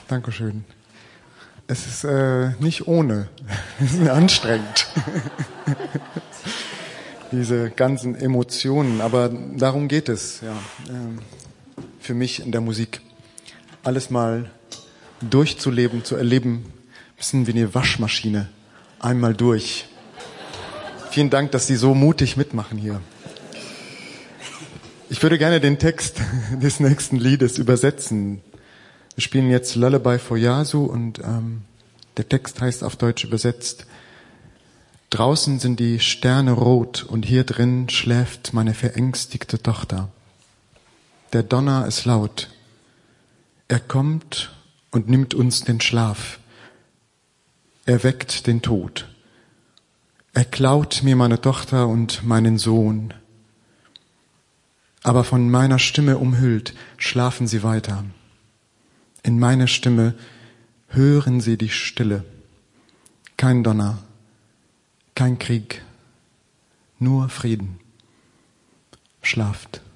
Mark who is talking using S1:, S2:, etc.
S1: Dankeschön. Es ist nicht ohne, es ist anstrengend. Diese ganzen Emotionen, aber darum geht es, ja, für mich in der Musik. Alles mal durchzuleben, zu erleben, ein bisschen wie eine Waschmaschine, einmal durch. Vielen Dank, dass Sie so mutig mitmachen hier. Ich würde gerne den Text des nächsten Liedes übersetzen. Wir spielen jetzt Lullaby for Yasu und der Text heißt auf Deutsch übersetzt: Draußen sind die Sterne rot und hier drin schläft meine verängstigte Tochter. Der Donner ist laut. Er kommt und nimmt uns den Schlaf. Er weckt den Tod. Er klaut mir meine Tochter und meinen Sohn. Aber von meiner Stimme umhüllt schlafen sie weiter. In meiner Stimme hören sie die Stille. Kein Donner, kein Krieg, nur Frieden. Schlaft.